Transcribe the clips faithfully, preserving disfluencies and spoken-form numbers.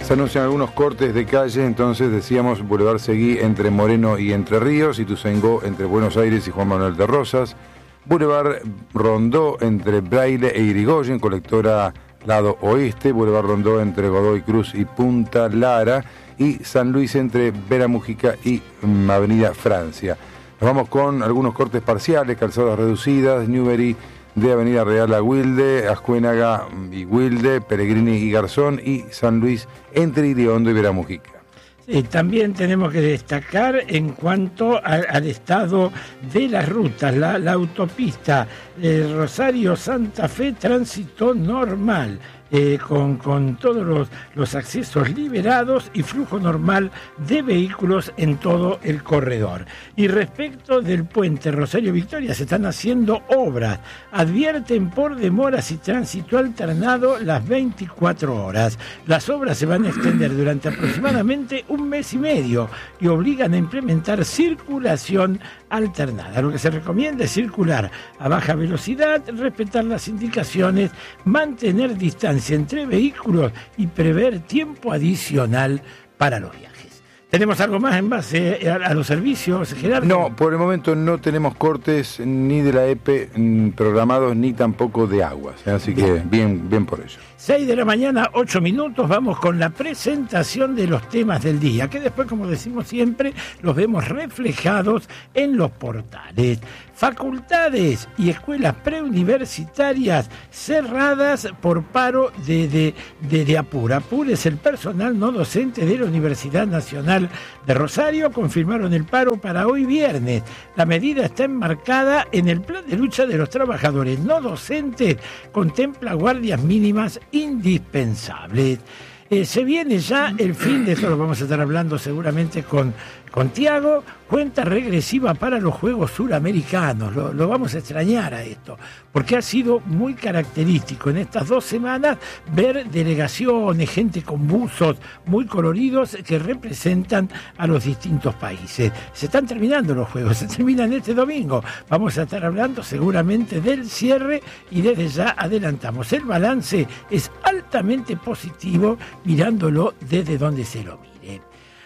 Se anuncian algunos cortes de calle, entonces decíamos Boulevard Seguí entre Moreno y Entre Ríos, Ituzaingó entre Buenos Aires y Juan Manuel de Rosas, Boulevard Rondó entre Braille e Irigoyen, colectora lado oeste, Boulevard Rondó entre Godoy Cruz y Punta Lara, y San Luis entre Vera Mujica y um, Avenida Francia. Nos vamos con algunos cortes parciales, calzadas reducidas, Newbery de Avenida Real a Wilde, Ascuénaga y Wilde, Pellegrini y Garzón, y San Luis entre Iriondo y Vera Mujica. Sí, también tenemos que destacar en cuanto a, al estado de las rutas, la, la autopista eh, Rosario-Santa Fe tránsito normal. Eh, con, con todos los, los accesos liberados y flujo normal de vehículos en todo el corredor. Y respecto del puente Rosario Victoria, se están haciendo obras. Advierten por demoras y tránsito alternado las veinticuatro horas. Las obras se van a extender durante aproximadamente un mes y medio y obligan a implementar circulación alternada. Lo que se recomienda es circular a baja velocidad, respetar las indicaciones, mantener distancia entre vehículos y prever tiempo adicional para los viajes. ¿Tenemos algo más en base a, a los servicios, Gerardo? No, por el momento no tenemos cortes ni de la E P e programados ni tampoco de aguas, ¿eh? Así bien. que bien, bien por ello. seis de la mañana, ocho minutos, vamos con la presentación de los temas del día, que después, como decimos siempre, los vemos reflejados en los portales. Facultades y escuelas preuniversitarias cerradas por paro de, de, de, de APUR. APUR es el personal no docente de la Universidad Nacional de Rosario. Confirmaron el paro para hoy viernes. La medida está enmarcada en el plan de lucha de los trabajadores no docentes. Contempla guardias mínimas indispensables. Eh, se viene ya el fin de esto, lo vamos a estar hablando seguramente con, con Tiago, cuenta regresiva para los Juegos Suramericanos. Lo, lo vamos a extrañar a esto, porque ha sido muy característico en estas dos semanas ver delegaciones, gente con buzos muy coloridos que representan a los distintos países. Se están terminando los Juegos, se terminan este domingo. Vamos a estar hablando seguramente del cierre y desde ya adelantamos. El balance es altamente positivo mirándolo desde donde se lo mire.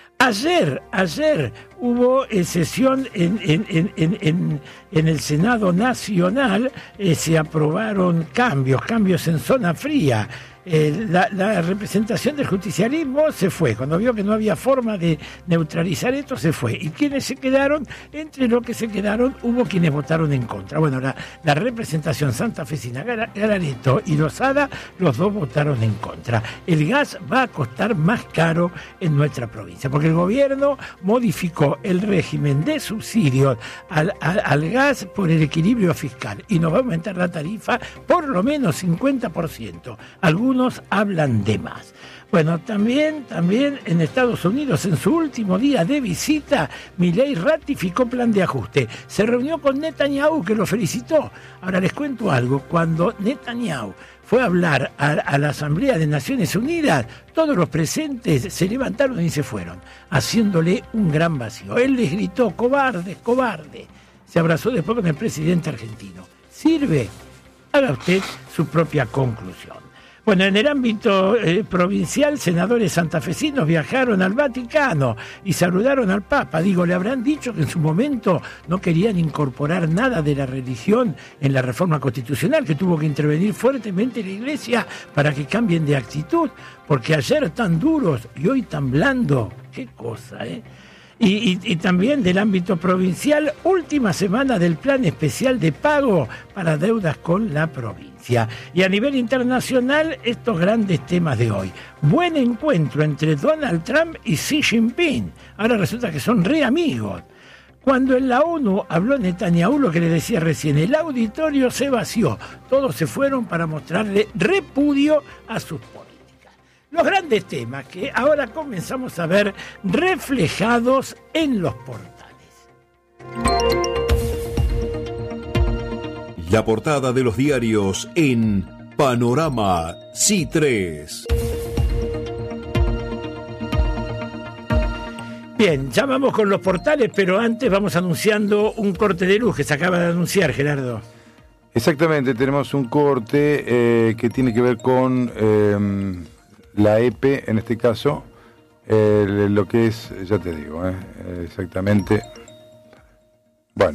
Ayer, ayer hubo eh, sesión en, en, en, en, en el Senado Nacional, eh, se aprobaron cambios, cambios en zona fría. Eh, la, la representación del justicialismo se fue, cuando vio que no había forma de neutralizar esto, se fue. ¿Y quiénes se quedaron? Entre los que se quedaron hubo quienes votaron en contra. Bueno, la, la representación santafesina, Galareto y Lozada, los dos votaron en contra. El gas va a costar más caro en nuestra provincia, porque el gobierno modificó el régimen de subsidios al, al, al gas por el equilibrio fiscal y nos va a aumentar la tarifa por lo menos cincuenta por ciento. Algunos Algunos hablan de más. Bueno, también, también en Estados Unidos, en su último día de visita, Milei ratificó plan de ajuste. Se reunió con Netanyahu, que lo felicitó. Ahora les cuento algo. Cuando Netanyahu fue a hablar a, a la Asamblea de Naciones Unidas, todos los presentes se levantaron y se fueron, haciéndole un gran vacío. Él les gritó, cobarde, cobarde. Se abrazó después con el presidente argentino. ¿Sirve? Haga usted su propia conclusión. Bueno, en el ámbito eh, provincial, senadores santafesinos viajaron al Vaticano y saludaron al Papa. Digo, le habrán dicho que en su momento no querían incorporar nada de la religión en la reforma constitucional, que tuvo que intervenir fuertemente la Iglesia para que cambien de actitud, porque ayer tan duros y hoy tan blando. Qué cosa, ¿eh? Y, y, y también del ámbito provincial, última semana del plan especial de pago para deudas con la provincia. Y a nivel internacional, estos grandes temas de hoy. Buen encuentro entre Donald Trump y Xi Jinping. Ahora resulta que son re amigos. Cuando en la ONU habló Netanyahu, lo que le decía recién, el auditorio se vació. Todos se fueron para mostrarle repudio a sus políticos. Los grandes temas que ahora comenzamos a ver reflejados en los portales. La portada de los diarios en Panorama C I tres. Bien, ya vamos con los portales, pero antes vamos anunciando un corte de luz que se acaba de anunciar, Gerardo. Exactamente, tenemos un corte eh, que tiene que ver con... Eh, la E P E, en este caso, eh, lo que es, ya te digo, eh, exactamente, bueno,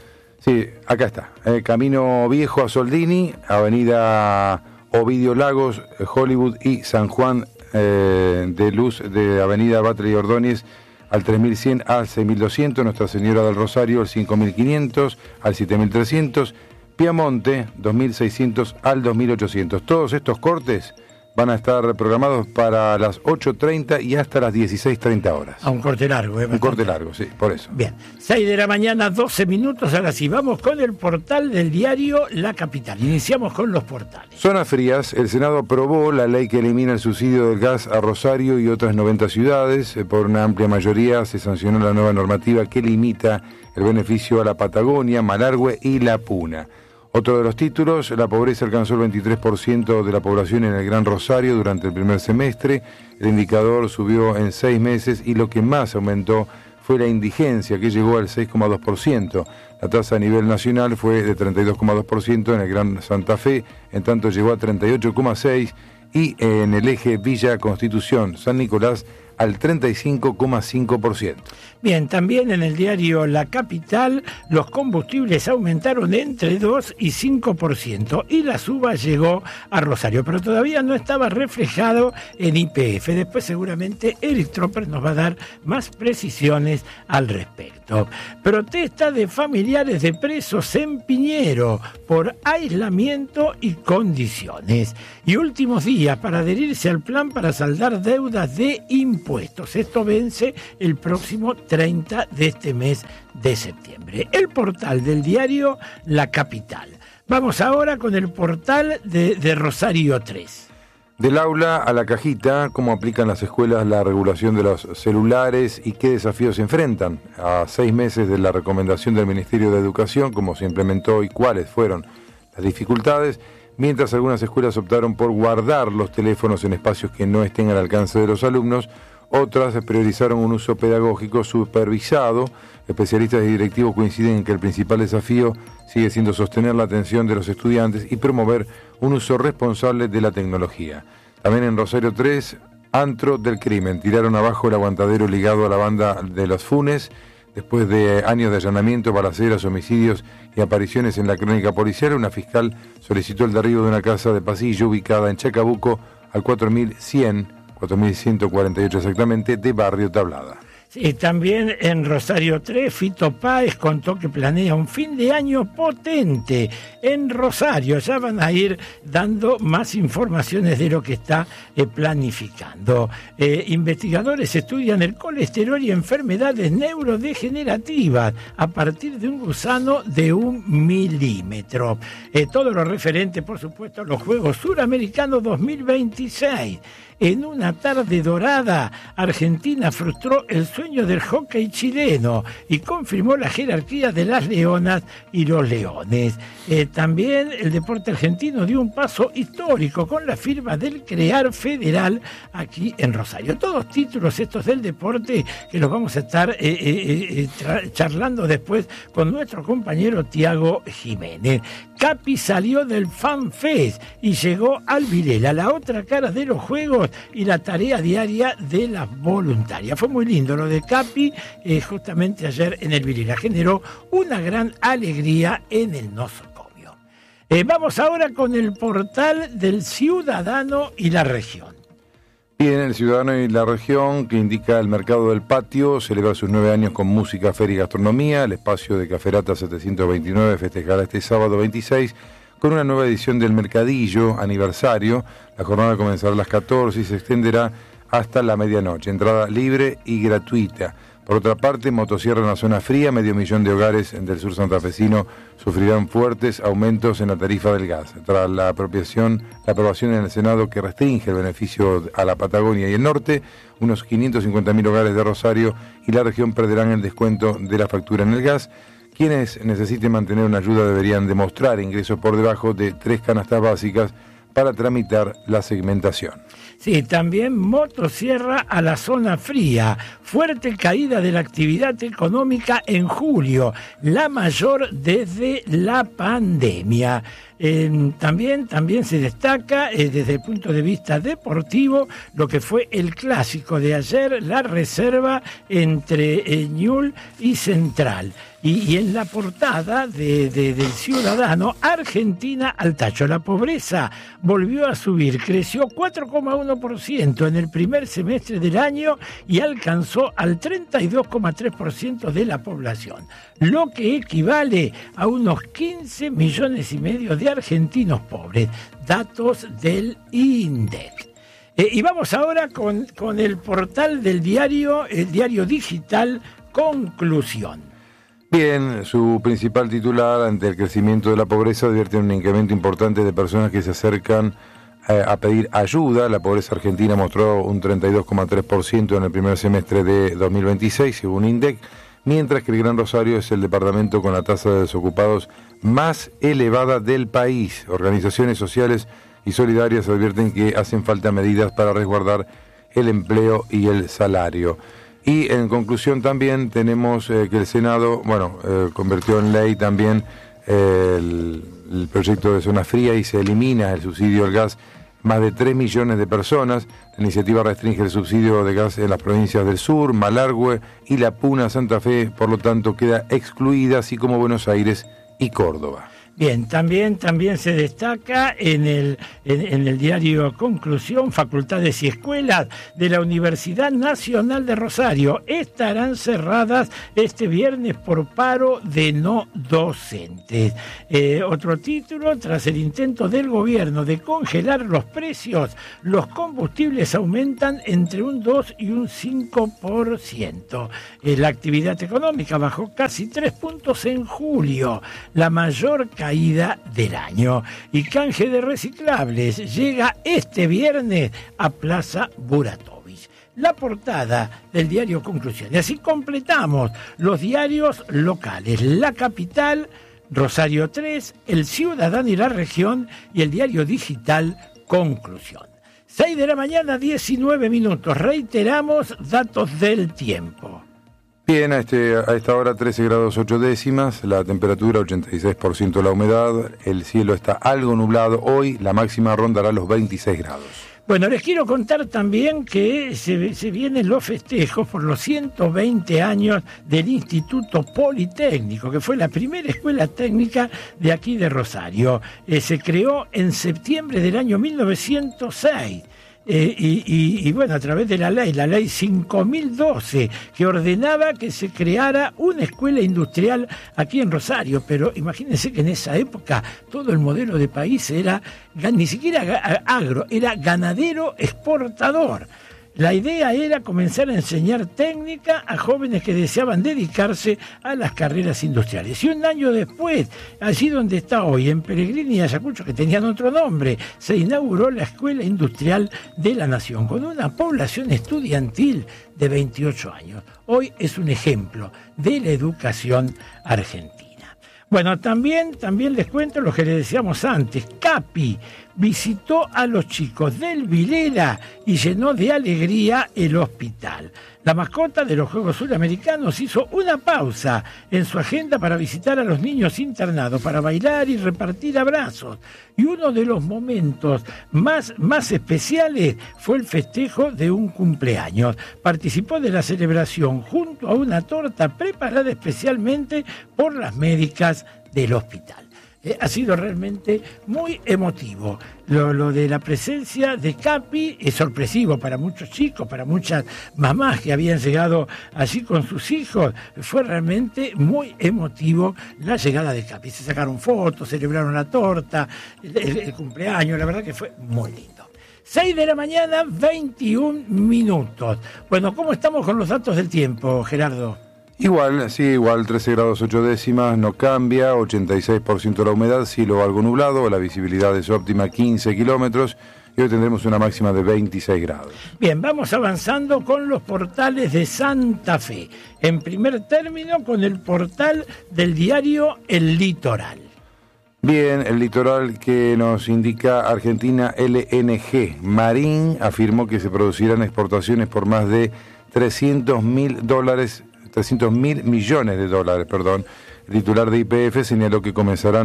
sí, acá está, eh, Camino Viejo a Soldini, Avenida Ovidio Lagos, Hollywood y San Juan eh, de Luz, de Avenida Batlle y Ordóñez, al tres mil cien al seis mil doscientos, Nuestra Señora del Rosario al cinco mil quinientos al siete mil trescientos, Piamonte dos mil seiscientos al dos mil ochocientos. Todos estos cortes van a estar programados para las ocho treinta y hasta las dieciséis treinta horas. A un corte largo, ¿eh? Un corte largo, sí, por eso. Bien, seis de la mañana, doce minutos, ahora sí, vamos con el portal del diario La Capital. Iniciamos con los portales. Zonas frías, el Senado aprobó la ley que elimina el subsidio del gas a Rosario y otras noventa ciudades. Por una amplia mayoría se sancionó la nueva normativa que limita el beneficio a la Patagonia, Malargüe y La Puna. Otro de los títulos, la pobreza alcanzó el veintitrés por ciento de la población en el Gran Rosario durante el primer semestre. El indicador subió en seis meses y lo que más aumentó fue la indigencia, que llegó al seis coma dos por ciento. La tasa a nivel nacional fue de treinta y dos coma dos por ciento en el Gran Santa Fe, en tanto llegó a treinta y ocho coma seis por ciento y en el eje Villa Constitución San Nicolás al treinta y cinco coma cinco por ciento. Bien, también en el diario La Capital los combustibles aumentaron entre dos y cinco por ciento y la suba llegó a Rosario, pero todavía no estaba reflejado en Y P F. Después seguramente Eric Tropper nos va a dar más precisiones al respecto. Protesta de familiares de presos en Piñero por aislamiento y condiciones. Y últimos días para adherirse al plan para saldar deudas de impuestos. Esto vence el próximo treinta de este mes de septiembre. El portal del diario La Capital. Vamos ahora con el portal de, de Rosario tres. Del aula a la cajita, ¿cómo aplican las escuelas la regulación de los celulares y qué desafíos se enfrentan? A seis meses de la recomendación del Ministerio de Educación, cómo se implementó y cuáles fueron las dificultades, mientras algunas escuelas optaron por guardar los teléfonos en espacios que no estén al alcance de los alumnos, otras priorizaron un uso pedagógico supervisado. Especialistas y directivos coinciden en que el principal desafío sigue siendo sostener la atención de los estudiantes y promover un uso responsable de la tecnología. También en Rosario tres, antro del crimen. Tiraron abajo el aguantadero ligado a la banda de los Funes. Después de años de allanamiento, balaceras, homicidios y apariciones en la crónica policial, una fiscal solicitó el derribo de una casa de pasillo ubicada en Chacabuco al cuatro mil cien, cuatro mil ciento cuarenta y ocho exactamente, de Barrio Tablada. Sí, también en Rosario tres, Fito Páez contó que planea un fin de año potente en Rosario. Ya van a ir dando más informaciones de lo que está eh, planificando. Eh, investigadores estudian el colesterol y enfermedades neurodegenerativas a partir de un gusano de un milímetro. Eh, todo lo referente, por supuesto, a los Juegos Suramericanos dos mil veintiséis. En una tarde dorada, Argentina frustró el sueño del hockey chileno y confirmó la jerarquía de las leonas y los leones. Eh, también el deporte argentino dio un paso histórico con la firma del CREAR Federal aquí en Rosario. Todos títulos estos del deporte que los vamos a estar eh, eh, eh, charlando después con nuestro compañero Tiago Jiménez. Capi salió del FanFest y llegó al Vilela, la otra cara de los Juegos y la tarea diaria de las voluntarias. Fue muy lindo lo de Capi, eh, justamente ayer en el Vilela. Generó una gran alegría en el nosocomio. Eh, vamos ahora con el portal del Ciudadano y la Región. Bien, el Ciudadano y la Región, que indica el Mercado del Patio, celebra sus nueve años con música, feria y gastronomía. El espacio de Caferata setecientos veintinueve festejará este sábado veintiséis con una nueva edición del Mercadillo aniversario. La jornada comenzará a las catorce y se extenderá hasta la medianoche. Entrada libre y gratuita. Por otra parte, motosierra en la zona fría, medio millón de hogares del sur santafesino sufrirán fuertes aumentos en la tarifa del gas. Tras la apropiación, la aprobación en el Senado que restringe el beneficio a la Patagonia y el norte, unos quinientos cincuenta mil hogares de Rosario y la región perderán el descuento de la factura en el gas. Quienes necesiten mantener una ayuda deberían demostrar ingresos por debajo de tres canastas básicas para tramitar la segmentación. Sí, también motosierra a la zona fría. Fuerte caída de la actividad económica en julio, la mayor desde la pandemia. Eh, también, también se destaca eh, desde el punto de vista deportivo lo que fue el clásico de ayer, la reserva entre eh, Newell's y Central. Y, y en la portada de, de, del Ciudadano, Argentina al tacho. La pobreza volvió a subir, creció cuatro coma uno por ciento en el primer semestre del año y alcanzó al treinta y dos coma tres por ciento de la población, lo que equivale a unos quince millones y medio de argentinos pobres, datos del INDEC. Eh, y vamos ahora con, con el portal del diario, el diario digital Conclusión. Bien, su principal titular, ante el crecimiento de la pobreza, advierte un incremento importante de personas que se acercan eh, a pedir ayuda. La pobreza argentina mostró un treinta y dos coma tres por ciento en el primer semestre de dos mil veintiséis, según INDEC, mientras que el Gran Rosario es el departamento con la tasa de desocupados más elevada del país. Organizaciones sociales y solidarias advierten que hacen falta medidas para resguardar el empleo y el salario. Y en conclusión también tenemos eh, que el Senado, bueno, eh, convirtió en ley también eh, el, el proyecto de zona fría y se elimina el subsidio al gas más de tres millones de personas. La iniciativa restringe el subsidio de gas en las provincias del sur, Malargüe y La Puna, Santa Fe, por lo tanto queda excluida, así como Buenos Aires y Córdoba. Bien, también, también se destaca en el, en, en el diario Conclusión, facultades y escuelas de la Universidad Nacional de Rosario estarán cerradas este viernes por paro de no docentes. Eh, otro título, tras el intento del gobierno de congelar los precios, los combustibles aumentan entre un dos y un cinco por ciento. Eh, la actividad económica bajó casi tres puntos en julio, la mayor caída del año. Y canje de reciclables llega este viernes a Plaza Buratovich. La portada del diario Conclusión. Y así completamos los diarios locales. La Capital, Rosario tres, El Ciudadano y la Región y el diario digital Conclusión. seis de la mañana, diecinueve minutos. Reiteramos datos del tiempo. Bien, a, este, a esta hora trece grados ocho décimas, la temperatura ochenta y seis por ciento la humedad, el cielo está algo nublado, hoy la máxima rondará los veintiséis grados. Bueno, les quiero contar también que se, se vienen los festejos por los ciento veinte años del Instituto Politécnico, que fue la primera escuela técnica de aquí de Rosario. Eh, se creó en septiembre del año mil novecientos seis. Eh, y, y, y bueno, a través de la ley, la ley cinco mil doce, que ordenaba que se creara una escuela industrial aquí en Rosario, pero imagínense que en esa época todo el modelo de país era, ni siquiera agro, era ganadero exportador. La idea era comenzar a enseñar técnica a jóvenes que deseaban dedicarse a las carreras industriales. Y un año después, allí donde está hoy, en Pellegrini y Ayacucho, que tenían otro nombre, se inauguró la Escuela Industrial de la Nación, con una población estudiantil de veintiocho años. Hoy es un ejemplo de la educación argentina. Bueno, también, también les cuento lo que les decíamos antes. Capi visitó a los chicos del Vilera y llenó de alegría el hospital. La mascota de los Juegos Suramericanos hizo una pausa en su agenda para visitar a los niños internados, para bailar y repartir abrazos. Y uno de los momentos más, más especiales fue el festejo de un cumpleaños. Participó de la celebración junto a una torta preparada especialmente por las médicas del hospital. Eh, ha sido realmente muy emotivo. Lo, lo de la presencia de Capi es sorpresivo para muchos chicos, para muchas mamás que habían llegado allí con sus hijos. Fue realmente muy emotivo la llegada de Capi. Se sacaron fotos, celebraron la torta, el, el, el cumpleaños, la verdad que fue muy lindo. seis de la mañana, veintiún minutos. Bueno, ¿cómo estamos con los datos del tiempo, Gerardo? Igual, sí, igual, trece grados ocho décimas, no cambia, ochenta y seis por ciento la humedad, cielo algo nublado, la visibilidad es óptima, quince kilómetros, y hoy tendremos una máxima de veintiséis grados. Bien, vamos avanzando con los portales de Santa Fe. En primer término, con el portal del diario El Litoral. Bien, el Litoral que nos indica Argentina L N G. Marín afirmó que se producirán exportaciones por más de trescientos mil dólares trescientos mil millones de dólares, perdón. El titular de Y P F señaló que comenzarán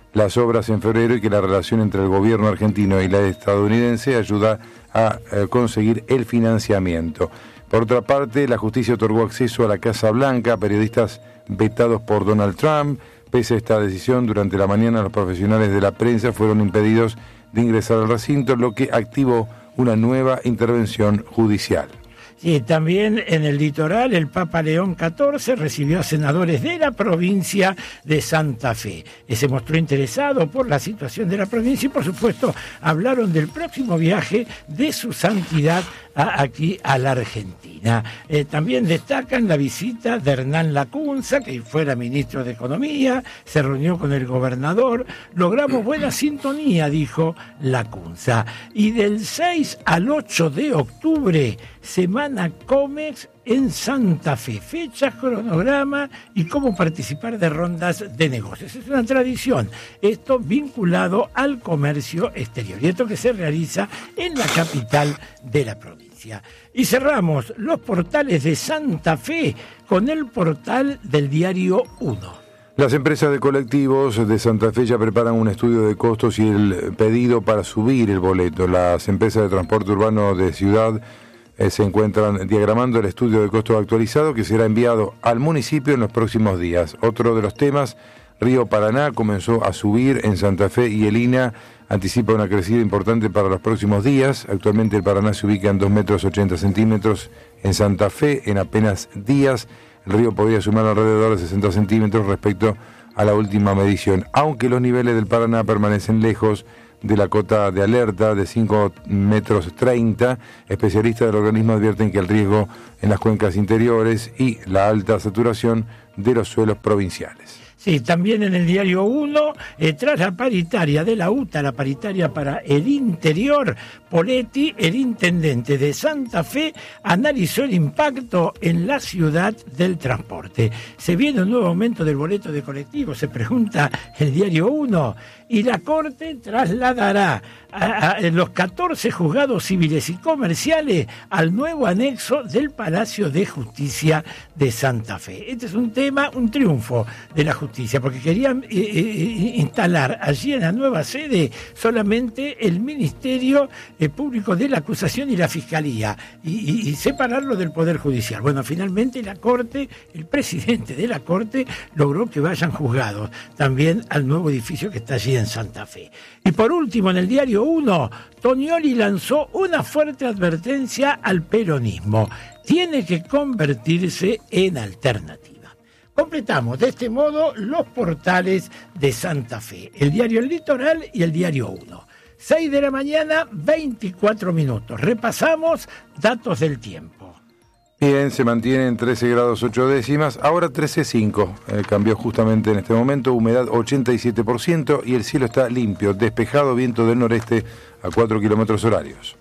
las obras en febrero y que la relación entre el gobierno argentino y la estadounidense ayuda a eh, conseguir el financiamiento. Por otra parte, la justicia otorgó acceso a la Casa Blanca a periodistas vetados por Donald Trump. Pese a esta decisión, durante la mañana los profesionales de la prensa fueron impedidos de ingresar al recinto, lo que activó una nueva intervención judicial. Sí, también en el litoral el Papa León catorce recibió a senadores de la provincia de Santa Fe. Se mostró interesado por la situación de la provincia y por supuesto hablaron del próximo viaje de su santidad a, aquí a la Argentina. Eh, también destacan la visita de Hernán Lacunza, que fuera ministro de Economía, se reunió con el gobernador, logramos buena sintonía, dijo Lacunza. Y del seis al ocho de octubre, Semana Comex en Santa Fe, fecha, cronograma y cómo participar de rondas de negocios. Es una tradición, esto vinculado al comercio exterior, y esto que se realiza en la capital de la provincia. Y cerramos los portales de Santa Fe con el portal del Diario uno. Las empresas de colectivos de Santa Fe ya preparan un estudio de costos y el pedido para subir el boleto. Las empresas de transporte urbano de ciudad se encuentran diagramando el estudio de costos actualizado que será enviado al municipio en los próximos días. Otro de los temas, Río Paraná comenzó a subir en Santa Fe y el I N A anticipa una crecida importante para los próximos días. Actualmente el Paraná se ubica en dos metros ochenta centímetros en Santa Fe. En apenas días el río podría sumar alrededor de sesenta centímetros respecto a la última medición, aunque los niveles del Paraná permanecen lejos de la cota de alerta de cinco metros treinta, especialistas del organismo advierten que el riesgo en las cuencas interiores y la alta saturación de los suelos provinciales. Sí, también en el Diario uno, eh, tras la paritaria de la U T A, la paritaria para el interior, Poletti, el intendente de Santa Fe, analizó el impacto en la ciudad del transporte. ¿Se viene un nuevo aumento del boleto de colectivo?, se pregunta el Diario uno, y la Corte trasladará a, a los catorce juzgados civiles y comerciales al nuevo anexo del Palacio de Justicia de Santa Fe. Este es un tema, un triunfo de la justicia, porque querían eh, eh, instalar allí en la nueva sede solamente el Ministerio eh, Público de la Acusación y la Fiscalía, y, y, y separarlo del Poder Judicial. Bueno, finalmente la Corte, el presidente de la Corte, logró que vayan juzgados también al nuevo edificio que está allí en Santa Fe. Y por último, en el Diario uno, Tognoli lanzó una fuerte advertencia al peronismo: tiene que convertirse en alternativa. Completamos de este modo los portales de Santa Fe, el Diario El Litoral y el Diario uno. seis de la mañana, veinticuatro minutos. Repasamos datos del tiempo. Bien, se mantiene en trece grados ocho décimas, ahora trece punto cinco, eh, cambió justamente en este momento, humedad ochenta y siete por ciento y el cielo está limpio, despejado, viento del noreste a cuatro kilómetros horarios.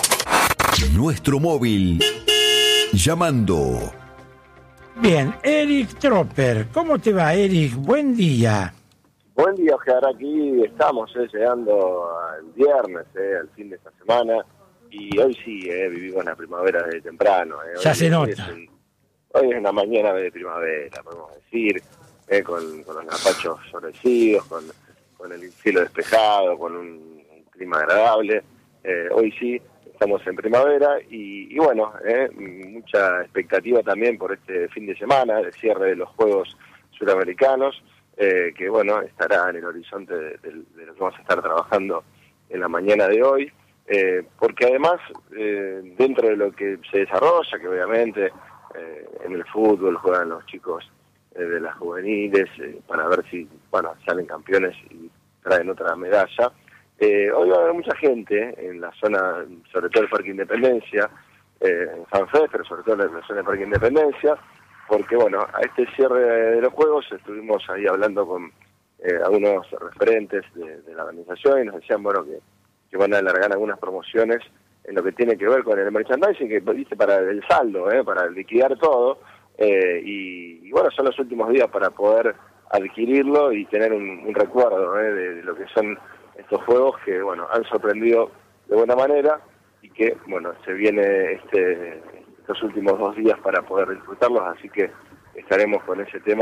Nuestro móvil, llamando. Bien, Eric Tropper, ¿cómo te va, Eric? Buen día. Buen día, Oscar, aquí estamos eh, llegando al viernes, eh, al fin de esta semana. Y hoy sí, eh, vivimos la primavera desde temprano. Eh. Hoy ya se nota. Es un, hoy es una mañana de primavera, podemos decir, eh, con, con los lapachos florecidos, con, con el cielo despejado, con un, un clima agradable. Eh, hoy sí, estamos en primavera y, y bueno, eh, mucha expectativa también por este fin de semana, el cierre de los Juegos Suramericanos, eh, que bueno, estará en el horizonte de, de, de lo que vamos a estar trabajando en la mañana de hoy. Eh, porque además, eh, dentro de lo que se desarrolla, que obviamente eh, en el fútbol juegan los chicos eh, de las juveniles eh, para ver si bueno salen campeones y traen otra medalla, eh, hoy va a haber mucha gente en la zona, sobre todo el Parque Independencia, eh, en San Fe, pero sobre todo en la zona del Parque Independencia, porque bueno, a este cierre de los Juegos estuvimos ahí hablando con eh, algunos referentes de, de la organización y nos decían, bueno, que que van a alargar algunas promociones en lo que tiene que ver con el merchandising, que viste para el saldo, eh, para liquidar todo, eh, y, y bueno, son los últimos días para poder adquirirlo y tener un, un recuerdo eh, de, de lo que son estos juegos que, bueno, han sorprendido de buena manera y que, bueno, se viene este estos últimos dos días para poder disfrutarlos, así que estaremos con ese tema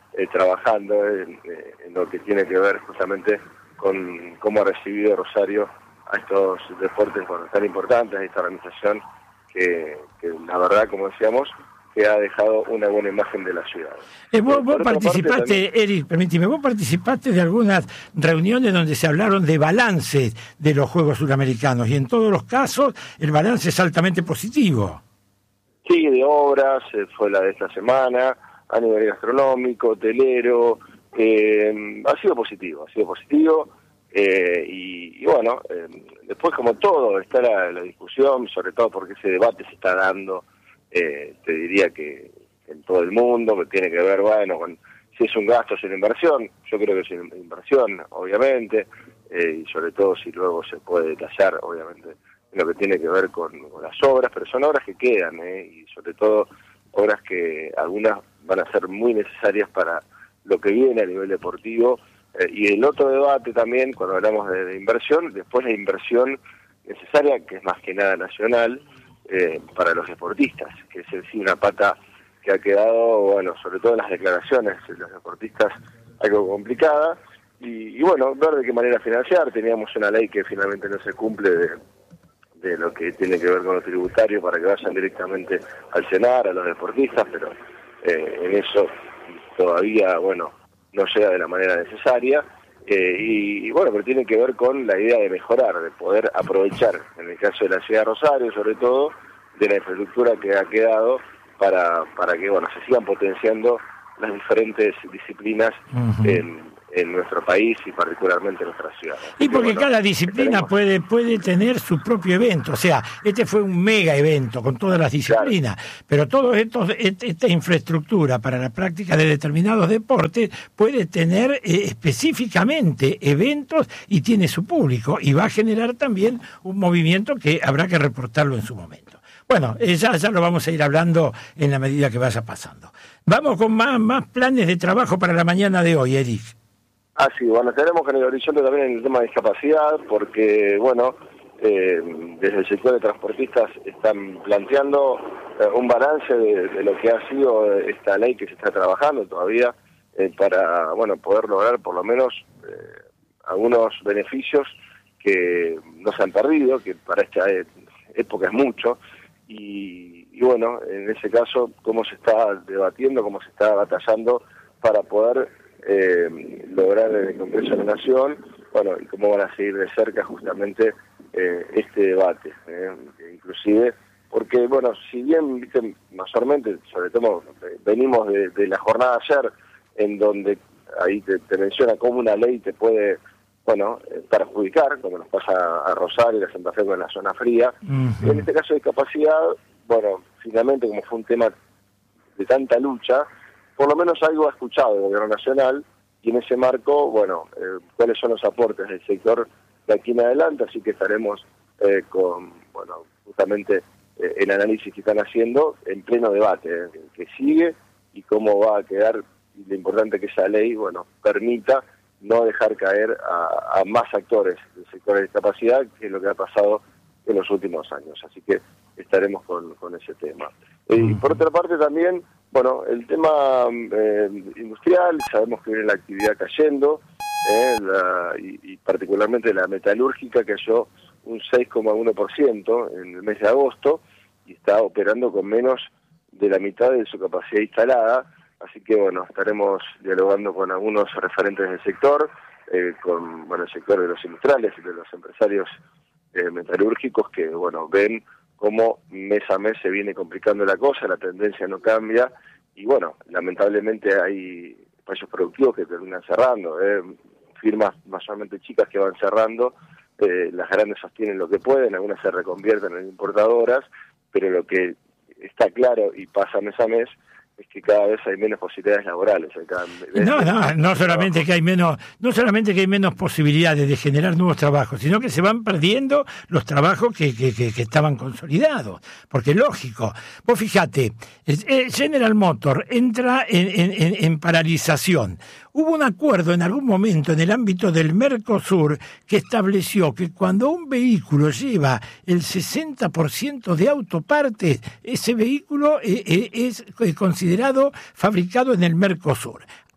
eh, trabajando en, en lo que tiene que ver justamente con cómo ha recibido Rosario a estos deportes bueno, tan importantes, a esta organización que, que la verdad, como decíamos, que ha dejado una buena imagen de la ciudad. Eh, vos vos participaste, también... Eric, permíteme, vos participaste de algunas reuniones donde se hablaron de balances de los Juegos Suramericanos y en todos los casos el balance es altamente positivo. Sí, de obras, eh, fue la de esta semana, a nivel gastronómico, hotelero, eh, ha sido positivo, ha sido positivo. Eh, y, y bueno, eh, después como todo está la, la discusión, sobre todo porque ese debate se está dando, eh, te diría que en todo el mundo, que tiene que ver, bueno, con si es un gasto o es una inversión. Yo creo que es una inversión, obviamente, eh, y sobre todo si luego se puede detallar, obviamente, en lo que tiene que ver con, con las obras, pero son obras que quedan, eh, y sobre todo obras que algunas van a ser muy necesarias para lo que viene a nivel deportivo. Eh, y el otro debate también, cuando hablamos de, de inversión, después la inversión necesaria, que es más que nada nacional, eh, para los deportistas, que es en sí una pata que ha quedado, bueno, sobre todo en las declaraciones de los deportistas, algo complicada, y, y bueno, ver de qué manera financiar. Teníamos una ley que finalmente no se cumple de, de lo que tiene que ver con los tributarios para que vayan directamente al cenar, a los deportistas, pero eh, en eso todavía, bueno, no llega de la manera necesaria, eh, y, y bueno, pero tiene que ver con la idea de mejorar, de poder aprovechar, en el caso de la ciudad de Rosario, sobre todo, de la infraestructura que ha quedado para, para que, bueno, se sigan potenciando las diferentes disciplinas uh-huh. en, en nuestro país y particularmente en nuestra ciudad. Así y porque que, bueno, cada disciplina puede puede tener su propio evento, o sea, este fue un mega evento con todas las disciplinas, claro. Pero toda esta infraestructura para la práctica de determinados deportes puede tener eh, específicamente eventos y tiene su público y va a generar también un movimiento que habrá que reportarlo en su momento. Bueno, eh, ya, ya lo vamos a ir hablando en la medida que vaya pasando. Vamos con más, más planes de trabajo para la mañana de hoy, Eric. Ah, sí, bueno, tenemos que en el horizonte también en el tema de discapacidad, porque, bueno, eh, desde el sector de transportistas están planteando eh, un balance de, de lo que ha sido esta ley que se está trabajando todavía eh, para, bueno, poder lograr por lo menos eh, algunos beneficios que no se han perdido, que para esta época es mucho, y, y bueno, en ese caso, cómo se está debatiendo, cómo se está batallando para poder eh, lograr en el Congreso de la Nación, bueno, y cómo van a seguir de cerca justamente eh, este debate, eh, inclusive, porque, bueno, si bien, viste, mayormente, sobre todo, eh, venimos de, de la jornada de ayer, en donde ahí te, te menciona cómo una ley te puede, bueno, eh, perjudicar, como nos pasa a Rosario y a Santa Fe con la zona fría. Uh-huh. En este caso de discapacidad, bueno, finalmente, como fue un tema de tanta lucha, por lo menos algo ha escuchado el Gobierno Nacional, y en ese marco, bueno, eh, cuáles son los aportes del sector de aquí en adelante, así que estaremos eh, con, bueno, justamente eh, el análisis que están haciendo en pleno debate, eh, que sigue, y cómo va a quedar, y lo importante que esa ley, bueno, permita no dejar caer a, a más actores del sector de discapacidad, que es lo que ha pasado en los últimos años, así que estaremos con, con ese tema. Eh, y por otra parte también, bueno, el tema eh, industrial, sabemos que viene la actividad cayendo, eh, la, y, y particularmente la metalúrgica cayó un seis coma uno por ciento en el mes de agosto y está operando con menos de la mitad de su capacidad instalada, así que bueno, estaremos dialogando con algunos referentes del sector, eh, con bueno, el sector de los industriales y de los empresarios eh, metalúrgicos que bueno ven cómo mes a mes se viene complicando la cosa, la tendencia no cambia, y bueno, lamentablemente hay países productivos que terminan cerrando, eh, firmas mayormente chicas que van cerrando, eh, las grandes sostienen lo que pueden, algunas se reconvierten en importadoras, pero lo que está claro y pasa mes a mes es que cada vez hay menos posibilidades laborales. Cada vez no, no, no solamente que hay menos, no solamente que hay menos posibilidades de generar nuevos trabajos, sino que se van perdiendo los trabajos que, que, que, que estaban consolidados. Porque lógico, vos fíjate, General Motors entra en, en, en paralización. Hubo un acuerdo en algún momento en el ámbito del Mercosur que estableció que cuando un vehículo lleva el sesenta por ciento de autopartes, ese vehículo es considerado fabricado en el Mercosur.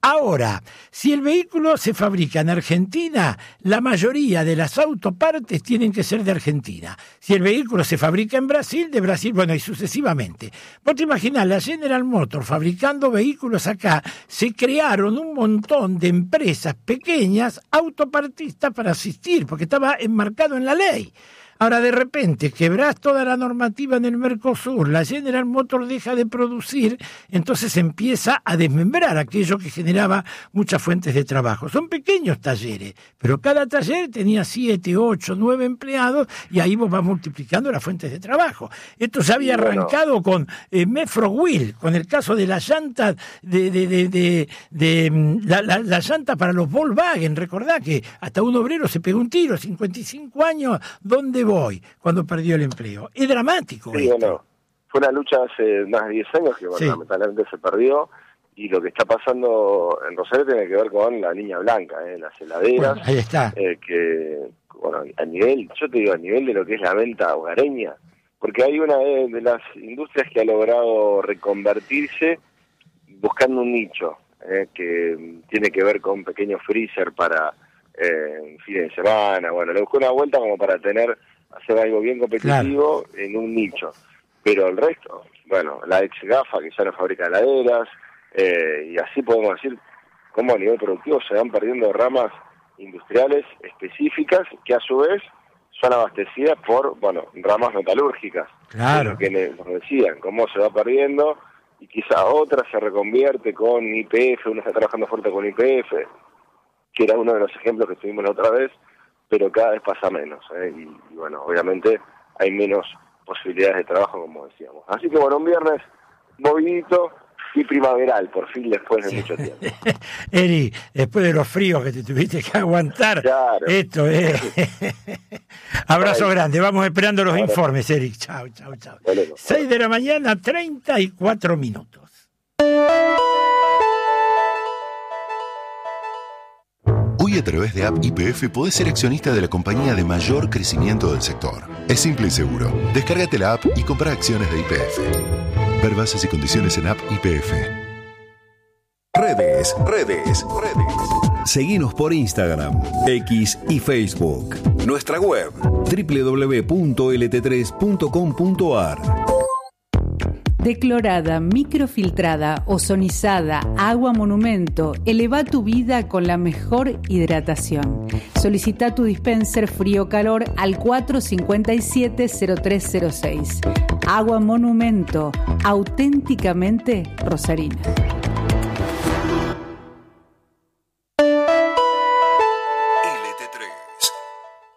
Ahora, si el vehículo se fabrica en Argentina, la mayoría de las autopartes tienen que ser de Argentina. Si el vehículo se fabrica en Brasil, de Brasil, bueno, y sucesivamente. Vos te imaginás, la General Motors fabricando vehículos acá, se crearon un montón de empresas pequeñas autopartistas para asistir, porque estaba enmarcado en la ley. Ahora, de repente, quebrás toda la normativa en el Mercosur, la General Motors deja de producir, entonces empieza a desmembrar aquello que generaba muchas fuentes de trabajo. Son pequeños talleres, pero cada taller tenía siete, ocho, nueve empleados y ahí vos vas multiplicando las fuentes de trabajo. Esto se había arrancado con eh, Mefro Wheel, con el caso de la llanta de, de, de, de, de la, la, la llanta para los Volkswagen. Recordá que hasta un obrero se pegó un tiro, cincuenta y cinco años, ¿dónde voy? Cuando perdió el empleo. Es dramático. Sí, esto. Bueno, fue una lucha hace más de diez años que bueno, Sí. lamentablemente se perdió, y lo que está pasando en Rosario tiene que ver con la línea blanca, ¿eh? Las heladeras, Bueno, ahí está. eh, que, bueno, a nivel, yo te digo, a nivel de lo que es la venta hogareña, porque hay una de, de las industrias que ha logrado reconvertirse buscando un nicho, eh, que tiene que ver con pequeños freezer para eh, fines de semana. Bueno, le buscó una vuelta como para tener, hacer algo bien competitivo, claro, en un nicho. Pero el resto, bueno, la ex Gafa, que ya no fabrica heladeras, eh, y así podemos decir cómo a nivel productivo se van perdiendo ramas industriales específicas que a su vez son abastecidas por, bueno, ramas metalúrgicas. Claro. Que nos decían cómo se va perdiendo, y quizá otra se reconvierte con I P F, uno está trabajando fuerte con I P F, que era uno de los ejemplos que tuvimos la otra vez, pero cada vez pasa menos, ¿eh? y, y bueno, obviamente hay menos posibilidades de trabajo, como decíamos. Así que bueno, un viernes movidito y primaveral, por fin, después de sí. mucho tiempo. Eri, después de los fríos que te tuviste que aguantar, claro, esto es... Abrazo Ay. grande, vamos esperando los Abrazo. informes, Eri. Chao, chao, chao. seis de la mañana, treinta y cuatro minutos. Hoy a través de App Y P F podés ser accionista de la compañía de mayor crecimiento del sector. Es simple y seguro. Descárgate la app y compra acciones de Y P F. Ver bases y condiciones en App Y P F. Redes, redes, redes. Seguinos por Instagram, X y Facebook. Nuestra web, doble u doble u doble u punto ele te tres punto com punto a r. Declorada, microfiltrada, ozonizada, agua monumento. Eleva tu vida con la mejor hidratación. Solicita tu dispenser frío-calor al cuatro cinco siete cero tres cero seis. Agua monumento, auténticamente rosarina.